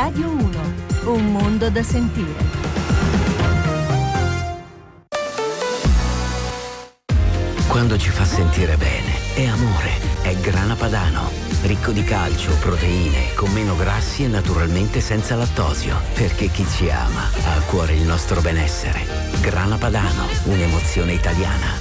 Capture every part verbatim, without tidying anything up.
Radio uno, un mondo da sentire. Quando ci fa sentire bene, è amore, è Grana Padano. Ricco di calcio, proteine, con meno grassi e naturalmente senza lattosio. Perché chi ci ama ha a cuore il nostro benessere. Grana Padano, un'emozione italiana.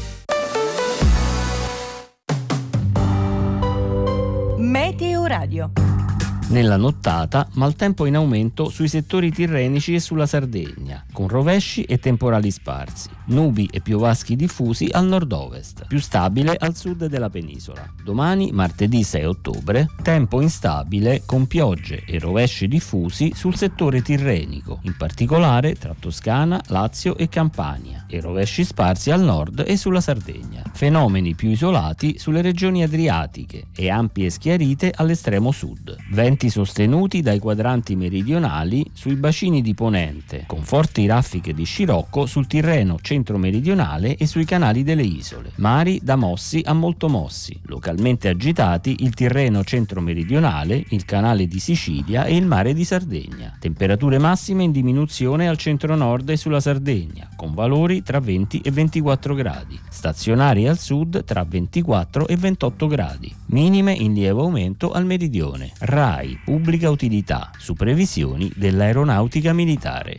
Meteo Radio. Nella nottata, maltempo in aumento sui settori tirrenici e sulla Sardegna, con rovesci e temporali sparsi, nubi e piovaschi diffusi al nord-ovest, più stabile al sud della penisola. Domani, martedì sei ottobre, tempo instabile con piogge e rovesci diffusi sul settore tirrenico, in particolare tra Toscana, Lazio e Campania, e rovesci sparsi al nord e sulla Sardegna. Fenomeni più isolati sulle regioni adriatiche e ampie schiarite all'estremo sud. Venti sostenuti dai quadranti meridionali sui bacini di Ponente, con forti raffiche di scirocco sul Tirreno centro-meridionale e sui canali delle isole. Mari da mossi a molto mossi, localmente agitati il Tirreno centro-meridionale, il canale di Sicilia e il mare di Sardegna. Temperature massime in diminuzione al centro-nord e sulla Sardegna, con valori tra venti e ventiquattro gradi. Stazionari al sud tra ventiquattro e ventotto gradi. Minime in lieve aumento al meridione. RAI Pubblica Utilità, su previsioni dell'Aeronautica Militare.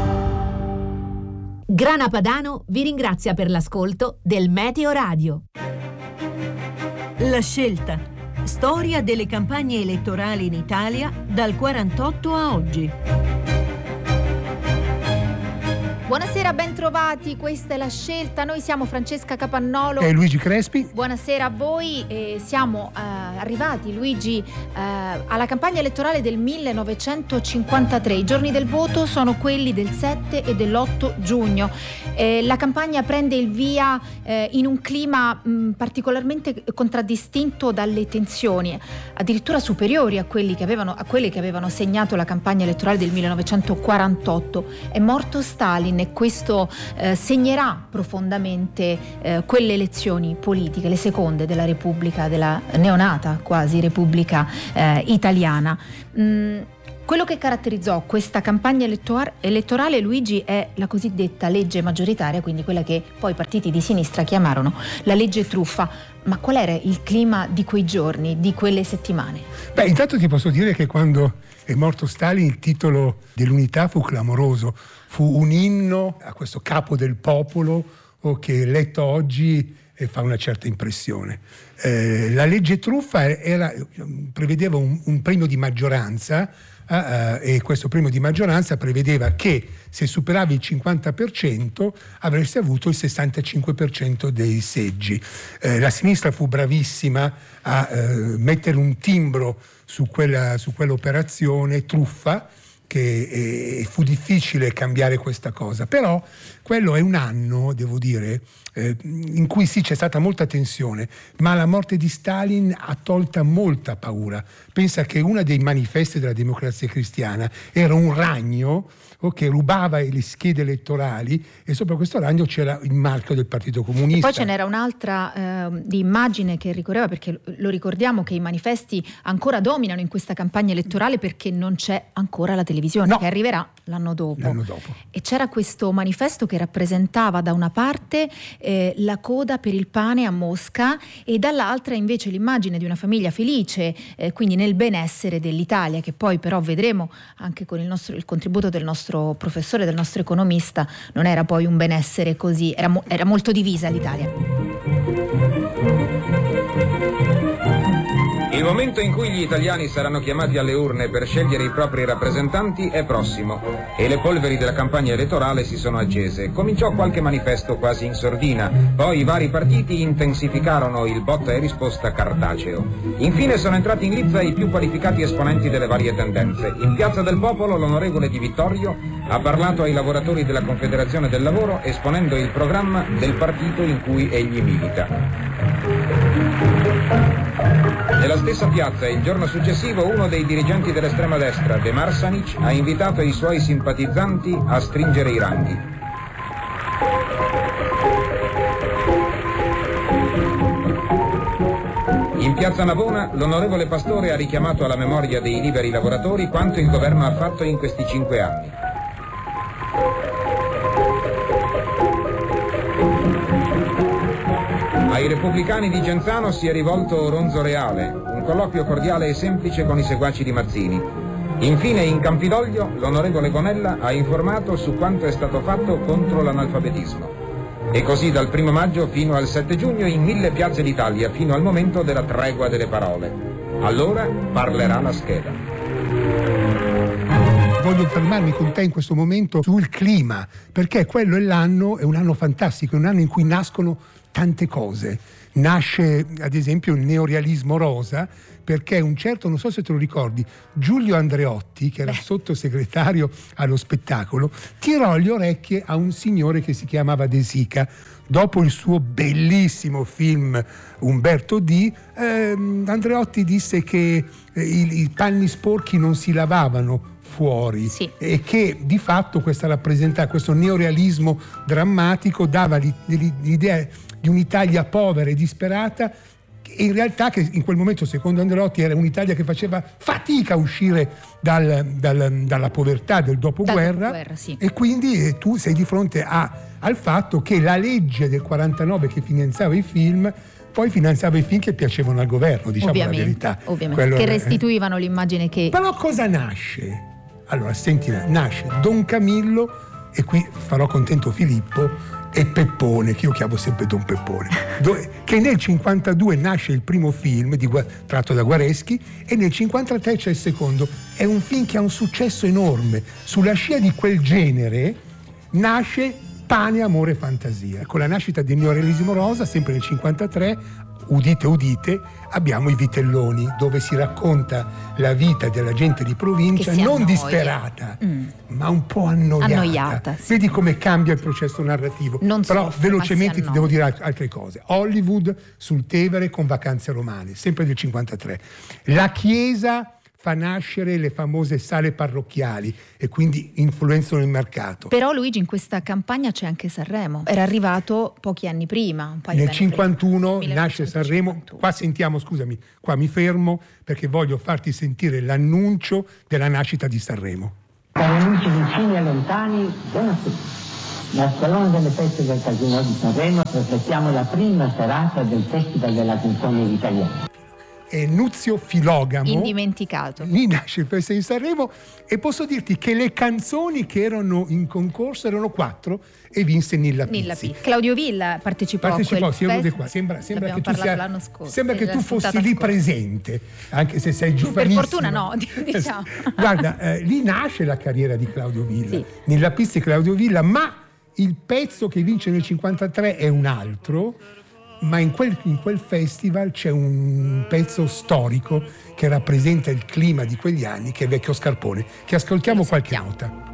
Grana Padano vi ringrazia per l'ascolto del Meteo Radio. La scelta. Storia delle campagne elettorali in Italia dal quarantotto a oggi. Buonasera, ben trovati, questa è La Scelta, noi siamo Francesca Capannolo e Luigi Crespi. Buonasera a voi, e siamo eh, arrivati, Luigi, eh, alla campagna elettorale del millenovecentocinquantatré. I giorni del voto sono quelli del sette e dell'otto giugno. Eh, la campagna prende il via eh, in un clima mh, particolarmente contraddistinto dalle tensioni, addirittura superiori a, quelli che avevano, a quelle che avevano segnato la campagna elettorale del millenovecentoquarantotto. È morto Stalin e questo eh, segnerà profondamente eh, quelle elezioni politiche, le seconde della Repubblica, della neonata quasi Repubblica eh, Italiana. Mm, quello che caratterizzò questa campagna elettor- elettorale, Luigi, è la cosiddetta legge maggioritaria, quindi quella che poi i partiti di sinistra chiamarono la legge truffa. Ma qual era il clima di quei giorni, di quelle settimane? Beh, intanto ti posso dire che quando è morto Stalin il titolo dell'unità fu clamoroso. Fu un inno a questo capo del popolo che letto oggi fa una certa impressione. Eh, la legge truffa era, prevedeva un, un premio di maggioranza eh, e questo premio di maggioranza prevedeva che se superavi il cinquanta per cento avresti avuto il sessantacinque per cento dei seggi. Eh, la sinistra fu bravissima a eh, mettere un timbro su quella, su quell'operazione truffa, che eh, fu difficile cambiare questa cosa, però quello è un anno, devo dire, eh, in cui sì c'è stata molta tensione, ma la morte di Stalin ha tolta molta paura. Pensa che uno dei manifesti della Democrazia Cristiana era un ragno oh, che rubava le schede elettorali e sopra questo ragno c'era il marchio del Partito Comunista. E poi ce n'era un'altra eh, di immagine che ricorreva, perché lo ricordiamo che i manifesti ancora dominano in questa campagna elettorale perché non c'è ancora la televisione, no. che arriverà l'anno dopo. l'anno dopo. E c'era questo manifesto che rappresentava da una parte eh, la coda per il pane a Mosca e dall'altra invece l'immagine di una famiglia felice, eh, quindi nel benessere dell'Italia, che poi però vedremo anche con il, nostro, il contributo del nostro professore, del nostro economista, non era poi un benessere così, era, mo- era molto divisa l'Italia. Il momento in cui gli italiani saranno chiamati alle urne per scegliere i propri rappresentanti è prossimo e le polveri della campagna elettorale si sono accese. Cominciò qualche manifesto quasi in sordina, poi i vari partiti intensificarono il botta e risposta cartaceo. Infine sono entrati in lizza i più qualificati esponenti delle varie tendenze. In Piazza del Popolo l'onorevole Di Vittorio ha parlato ai lavoratori della Confederazione del Lavoro esponendo il programma del partito in cui egli milita. Nella stessa piazza, il giorno successivo, uno dei dirigenti dell'estrema destra, De Marsanic, ha invitato i suoi simpatizzanti a stringere i ranghi. In piazza Navona l'onorevole Pastore ha richiamato alla memoria dei liberi lavoratori quanto il governo ha fatto in questi cinque anni. Ai repubblicani di Genzano si è rivolto Ronzo Reale, un colloquio cordiale e semplice con i seguaci di Mazzini. Infine, in Campidoglio, l'onorevole Gonella ha informato su quanto è stato fatto contro l'analfabetismo. E così dal primo maggio fino al sette giugno in mille piazze d'Italia, fino al momento della tregua delle parole. Allora parlerà la scheda. Voglio fermarmi con te in questo momento sul clima, perché quello è l'anno, è un anno fantastico, è un anno in cui nascono tante cose. Nasce ad esempio il neorealismo rosa, perché un certo, non so se te lo ricordi, Giulio Andreotti, che era Beh. sottosegretario allo spettacolo, tirò le orecchie a un signore che si chiamava De Sica. Dopo il suo bellissimo film Umberto D, ehm, Andreotti disse che eh, i, i panni sporchi non si lavavano fuori, sì. E che di fatto questa rappresenta, questo neorealismo drammatico dava l'idea di un'Italia povera e disperata, e in realtà che in quel momento, secondo Andreotti, era un'Italia che faceva fatica a uscire dal, dal, dalla povertà del dopoguerra, dopoguerra sì. E quindi eh, tu sei di fronte a, al fatto che la legge del quarantanove che finanziava i film poi finanziava i film che piacevano al governo, diciamo ovviamente, la verità. Ovviamente, Quello che è, restituivano l'immagine che... Però cosa nasce? Allora, senti, nasce Don Camillo, e qui farò contento Filippo, e Peppone, che io chiamo sempre Don Peppone, dove, che nel cinquantadue nasce il primo film di, tratto da Guareschi, e nel cinquantatré c'è il secondo. È un film che ha un successo enorme. Sulla scia di quel genere nasce Pane, Amore e Fantasia. Con la nascita del neorealismo rosa, sempre nel cinquantatré, udite udite, abbiamo I Vitelloni, dove si racconta la vita della gente di provincia, non annoia. disperata, mm. ma un po' annoiata. Annoiata, sì. Vedi come cambia il processo narrativo. Non Però soffre, velocemente ti devo dire altre cose. Hollywood sul Tevere con Vacanze romane, sempre del cinquantatré. La Chiesa fa nascere le famose sale parrocchiali e quindi influenzano il mercato. Però Luigi, in questa campagna c'è anche Sanremo. Era arrivato pochi anni prima, un paio Nel di cinquantuno prima. nasce Sanremo. Qua sentiamo, scusami, qua mi fermo perché voglio farti sentire l'annuncio della nascita di Sanremo. Cari amici vicini e lontani, buonasera. Dal Salone delle Feste del Casino di Sanremo trasmettiamo la prima serata del Festival della Canzone Italiana. È Nunzio Filogamo. Indimenticato. Lì nasce il Festival di Sanremo, e posso dirti che le canzoni che erano in concorso erano quattro e vinse Nilla Pizzi. Nilla Pizzi. Claudio Villa partecipò, partecipò a quel sì, festival. Qua. Sembra, sembra che tu, parlato sia, l'anno scorso, sembra che tu fossi lì scorsa. presente, anche se sei giovanissimo. Per fortuna no, diciamo. Guarda, eh, lì nasce la carriera di Claudio Villa. Sì. Nilla Pizzi e Claudio Villa, ma il pezzo che vince nel cinquantatré è un altro. Ma in quel, in quel festival c'è un pezzo storico che rappresenta il clima di quegli anni, che è Vecchio Scarpone, che ascoltiamo qualche nota.